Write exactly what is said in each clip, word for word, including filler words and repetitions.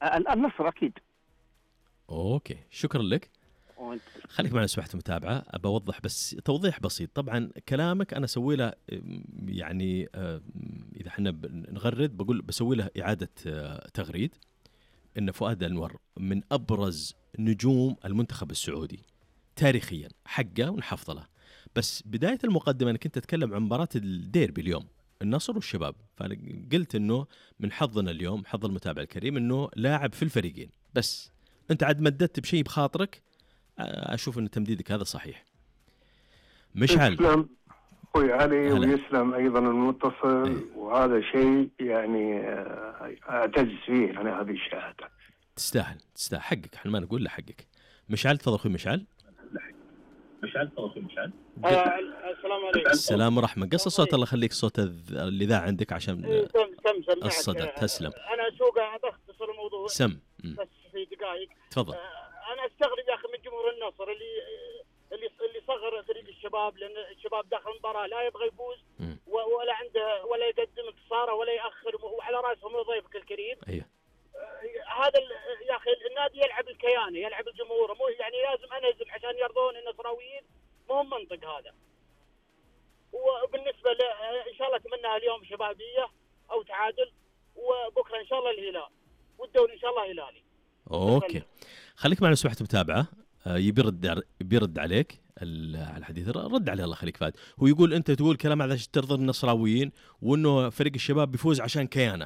النصر أكيد. أوكي، شكرا لك. وانت. خليك معنا سمحت متابعة. أبى أوضح بس توضيح بسيط. طبعا كلامك أنا أسوي له يعني إذا حنا نغرد بقول بسوي له إعادة تغريد إن فؤاد الأنور من أبرز نجوم المنتخب السعودي تاريخيا، حقه ونحفظ له. بس بداية المقدمة أنا كنت أتكلم عن مباراة الديربي اليوم، النصر والشباب، فقلت إنه من حظنا اليوم، حظ المتابع الكريم، إنه لاعب في الفريقين. بس أنت عاد مددت بشيء بخاطرك، أشوف إن تمديدك هذا صحيح. مشعل. يسلم أخوي علي هلا. ويسلم أيضا المتصل. أيه. وهذا شيء يعني أعتز فيه أنا، هذه الشهادة. تستاهل تستاهل حقك، احنا ما نقول له حقك. مشعل تفضل أخوي مشعل. مشعل تفضل أخوي مشعل. السلام عليكم. السلام ورحمة. قص الصوت الله يخليك، صوت الإذاعة عندك عشان سم سم الصدى. تسلم. أنا شو قاعد أختصر الموضوع سم بس في دقائق. تفضل. أنا أستغرب يا أخي من جمهور النصر اللي اللي اللي صغر فريق الشباب، لأن الشباب داخل المباراة لا يبغى يفوز ولا عنده ولا يقدم انتصاره ولا يأخر، وعلى رأسهم ضيفك الكريم. أيه. هذا يا أخي النادي يلعب الكيان، يلعب الجمهور، مو يعني لازم أنهزم عشان يرضون النصراويين، مو منطق هذا. وبالنسبة ل إن شاء الله أتمنى اليوم شبابية أو تعادل، وبكرة إن شاء الله الهلال، والدوري إن شاء الله هلالي. أوكي، خليك معنا سمحت متابعة. يبي يرد بيرد عليك على الحديث، رد عليه الله خليك فهد. هو يقول أنت تقول كلام عشان ترضي النصراويين، وإنه فريق الشباب بيفوز عشان كيانه.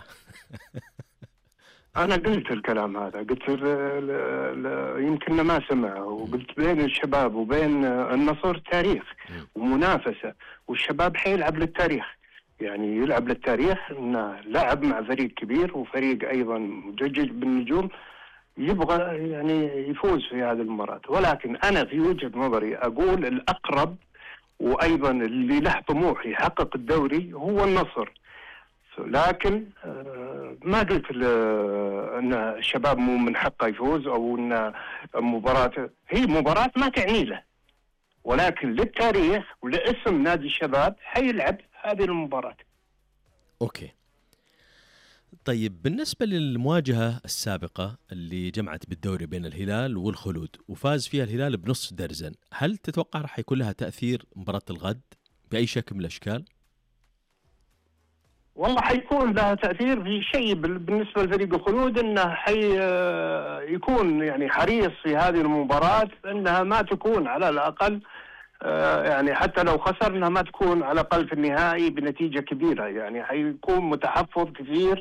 أنا قلت الكلام هذا، قلت ل... ل... يمكن ما سمع، وقلت بين الشباب وبين النصر تاريخ ومنافسة، والشباب حيلعب للتاريخ، يعني يلعب للتاريخ إنه لعب مع فريق كبير وفريق أيضا مججج بالنجوم، يبغى يعني يفوز في هذه المباراة. ولكن أنا في وجهة نظري أقول الأقرب وأيضا اللي له طموح يحقق الدوري هو النصر. لكن ما قلت ان الشباب مو من حقه يفوز او ان مباراة، هي مباراة ما تعني له، ولكن للتاريخ ولاسم نادي الشباب حيلعب هذه المباراة. اوكي طيب، بالنسبة للمواجهة السابقة اللي جمعت بالدوري بين الهلال والخلود وفاز فيها الهلال بنص درزن، هل تتوقع راح يكون لها تأثير مباراة الغد بأي شكل من الأشكال؟ والله حيكون لها تأثير في شيء بالنسبة لفريق الخلود، انه حي يكون يعني حريص في هذه المباراة انها ما تكون على الأقل يعني حتى لو خسر انها ما تكون على الأقل في النهائي بنتيجة كبيرة، يعني حيكون متحفظ كثير،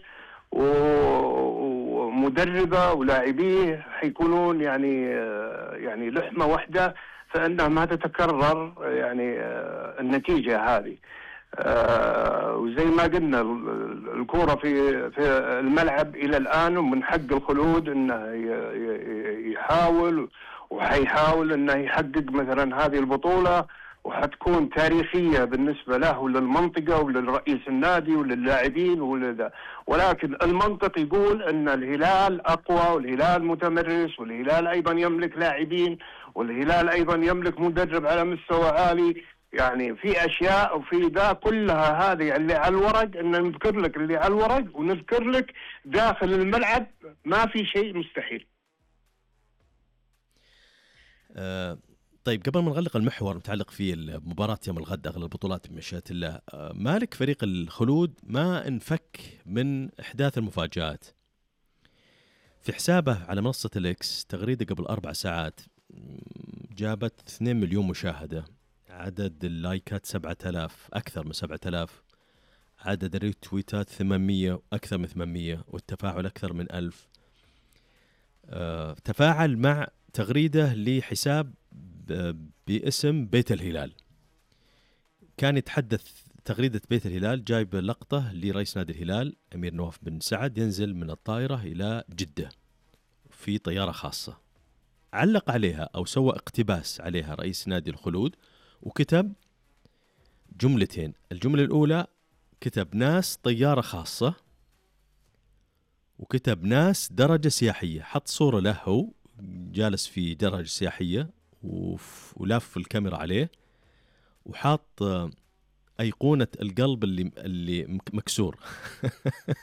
ومدربة ولاعبيه حيكونون يعني يعني لحمة واحدة، فإنها ما تتكرر يعني النتيجة هذه. آه وزي ما قلنا الكرة في في الملعب إلى الآن، ومن حق الخلود إنه يحاول وحيحاول إنه يحقق مثلا هذه البطولة، وحتكون تاريخية بالنسبة له وللمنطقة وللرئيس النادي وللاعبين ولذا. ولكن المنطق يقول أن الهلال أقوى، والهلال متمرس، والهلال أيضا يملك لاعبين، والهلال أيضا يملك مدرب على مستوى عالي. يعني في أشياء وفي ذا كلها هذه اللي على الورق، إن نذكر لك اللي على الورق ونذكر لك داخل الملعب، ما في شيء مستحيل. آه طيب، قبل ما نغلق المحور متعلق في مباراة يوم الغد أغلى البطولات بمشيئة الله، آه مالك فريق الخلود ما انفك من إحداث المفاجآت. في حسابه على منصة الإكس تغريدة قبل أربع ساعات جابت اثنين مليون مشاهدة، عدد اللايكات سبعة آلاف، أكثر من سبعة آلاف، عدد الريتويتات ثمانمية، أكثر من ثمانمية، والتفاعل أكثر من ألف. أه تفاعل مع تغريدة لحساب باسم بيت الهلال، كان يتحدث تغريدة بيت الهلال جايب لقطة لرئيس نادي الهلال أمير نواف بن سعد ينزل من الطائرة إلى جدة في طيارة خاصة، علق عليها أو سوى اقتباس عليها رئيس نادي الخلود وكتب جملتين. الجملة الأولى كتب ناس طيارة خاصة، وكتب ناس درجة سياحية، حط صورة له هو جالس في درجة سياحية ولف الكاميرا عليه، وحاط أيقونة القلب اللي اللي مكسور